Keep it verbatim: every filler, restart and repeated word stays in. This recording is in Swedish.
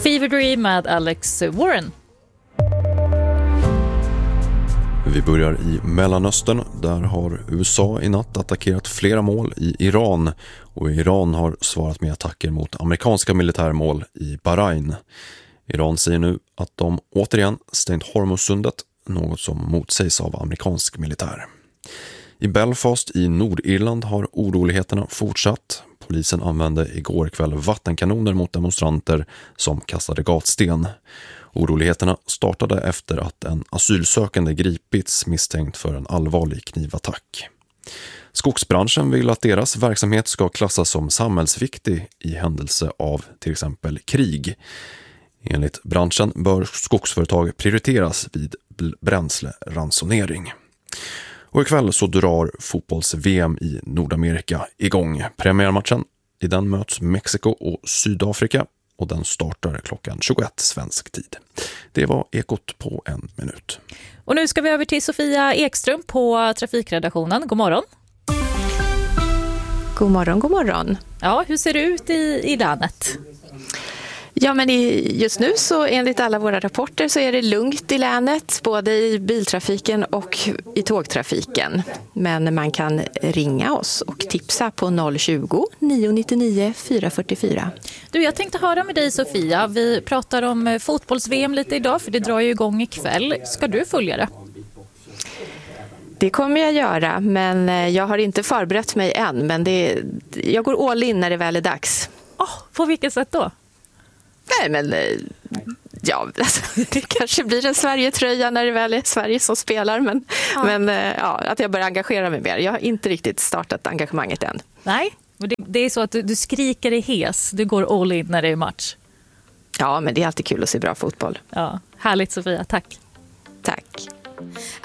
Fever Dream med Alex Warren. Vi börjar i Mellanöstern. Där har U S A i natt attackerat flera mål i Iran och Iran har svarat med attacker mot amerikanska militärmål i Bahrain. Iran säger nu att de återigen stängt Hormuzsundet, något som motsägs av amerikansk militär. I Belfast i Nordirland har oroligheterna fortsatt. Polisen använde igår kväll vattenkanoner mot demonstranter som kastade gatsten. Oroligheterna startade efter att en asylsökande gripits misstänkt för en allvarlig knivattack. Skogsbranschen vill att deras verksamhet ska klassas som samhällsviktig i händelse av till exempel krig. Enligt branschen bör skogsföretag prioriteras vid bränsleransonering. Och ikväll så drar fotbolls-V M i Nordamerika igång. Premiärmatchen, i den möts Mexiko och Sydafrika och den startar klockan tjugoett svensk tid. Det var Ekot på en minut. Och nu ska vi över till Sofia Ekström på Trafikredaktionen. God morgon. God morgon, god morgon. Ja, hur ser det ut i, i länet? Ja, men just nu så enligt alla våra rapporter så är det lugnt i länet, både i biltrafiken och i tågtrafiken. Men man kan ringa oss och tipsa på noll tjugo, nio nio nio, fyra fyra fyra. Du, jag tänkte höra med dig Sofia. Vi pratar om fotbolls-V M lite idag för det drar ju igång ikväll. Ska du följa det? Det kommer jag göra, men jag har inte förberett mig än. Men det, jag går all in när det väl är dags. Oh, på vilket sätt då? Nej, men ja, det kanske blir en Sverige-tröja när det väl är Sverige som spelar. Men, ja. men ja, att jag börjar engagera mig mer. Jag har inte riktigt startat engagemanget än. Nej, det, det är så att du, du skriker i hes. Du går all in när det är match. Ja, men det är alltid kul att se bra fotboll. Ja, härligt Sofia, tack. Tack.